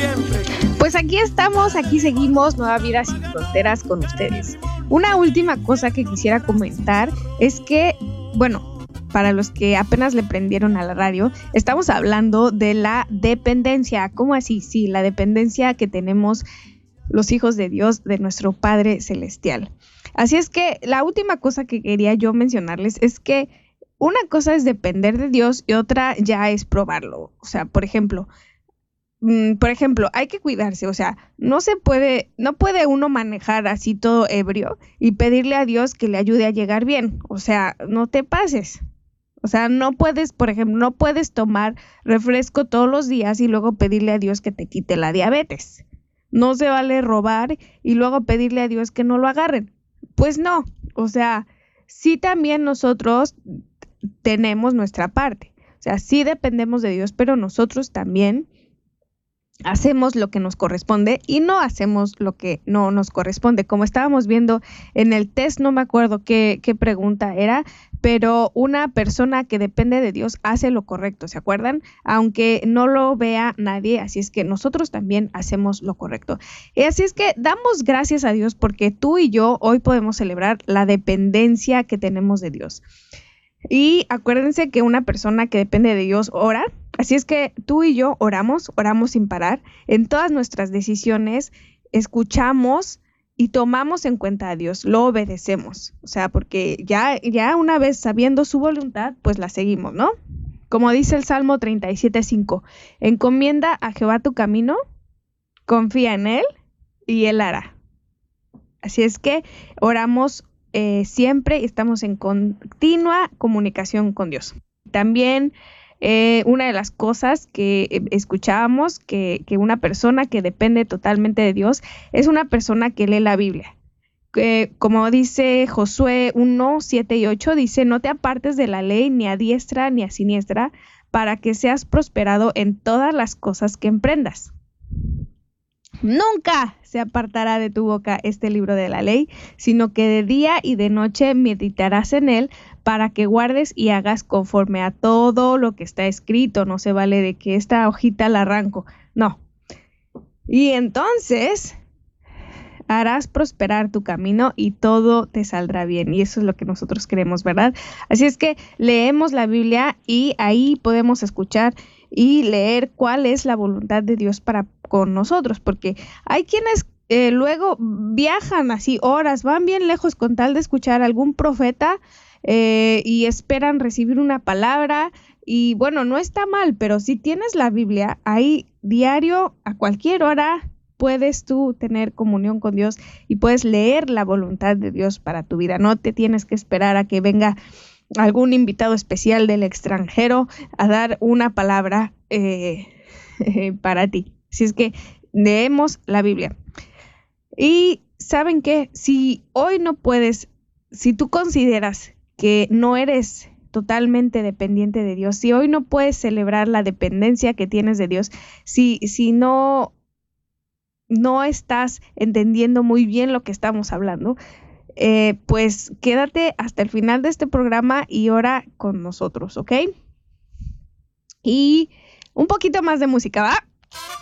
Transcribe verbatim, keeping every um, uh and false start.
Pues aquí estamos, aquí seguimos, Nueva Vida Sin Fronteras con ustedes. Una última cosa que quisiera comentar es que, bueno, para los que apenas le prendieron a la radio, estamos hablando de la dependencia. ¿Cómo así? Sí, la dependencia que tenemos los hijos de Dios, de nuestro Padre Celestial. Así es que la última cosa que quería yo mencionarles es que una cosa es depender de Dios y otra ya es probarlo. O sea, por ejemplo, mmm, por ejemplo, hay que cuidarse. O sea, no se puede, no puede uno manejar así todo ebrio y pedirle a Dios que le ayude a llegar bien. O sea, no te pases. O sea, no puedes, por ejemplo, no puedes tomar refresco todos los días y luego pedirle a Dios que te quite la diabetes. No se vale robar y luego pedirle a Dios que no lo agarren. Pues no, o sea, sí también nosotros tenemos nuestra parte. O sea, sí dependemos de Dios, pero nosotros también hacemos lo que nos corresponde y no hacemos lo que no nos corresponde. Como estábamos viendo en el test, no me acuerdo qué, qué pregunta era, pero una persona que depende de Dios hace lo correcto, ¿se acuerdan? Aunque no lo vea nadie, así es que nosotros también hacemos lo correcto. Y así es que damos gracias a Dios porque tú y yo hoy podemos celebrar la dependencia que tenemos de Dios. Y acuérdense que una persona que depende de Dios ora, así es que tú y yo oramos, oramos sin parar, en todas nuestras decisiones escuchamos y tomamos en cuenta a Dios, lo obedecemos, o sea, porque ya, ya una vez sabiendo su voluntad, pues la seguimos, ¿no? Como dice el Salmo treinta y siete cinco, encomienda a Jehová tu camino, confía en Él y Él hará. Así es que oramos Eh, siempre estamos en continua comunicación con Dios. También eh, una de las cosas que eh, escuchábamos, que, que una persona que depende totalmente de Dios es una persona que lee la Biblia. Eh, como dice Josué uno, siete y ocho, dice, no te apartes de la ley ni a diestra ni a siniestra para que seas prosperado en todas las cosas que emprendas. Nunca se apartará de tu boca este libro de la ley, sino que de día y de noche meditarás en él para que guardes y hagas conforme a todo lo que está escrito. No se vale de que esta hojita la arranco, no. Y entonces harás prosperar tu camino y todo te saldrá bien. Y eso es lo que nosotros queremos, ¿verdad? Así es que leemos la Biblia y ahí podemos escuchar y leer cuál es la voluntad de Dios para con nosotros, porque hay quienes eh, luego viajan así horas, van bien lejos con tal de escuchar a algún profeta eh, y esperan recibir una palabra y bueno, no está mal, pero si tienes la Biblia ahí diario, a cualquier hora, puedes tú tener comunión con Dios y puedes leer la voluntad de Dios para tu vida. No te tienes que esperar a que venga algún invitado especial del extranjero a dar una palabra eh, eh, para ti. Así es que leemos la Biblia. Y ¿saben qué? Si hoy no puedes, si tú consideras que no eres totalmente dependiente de Dios, si hoy no puedes celebrar la dependencia que tienes de Dios, si, si no, no estás entendiendo muy bien lo que estamos hablando, eh, pues quédate hasta el final de este programa y ora con nosotros, ¿ok? Y un poquito más de música, ¿va?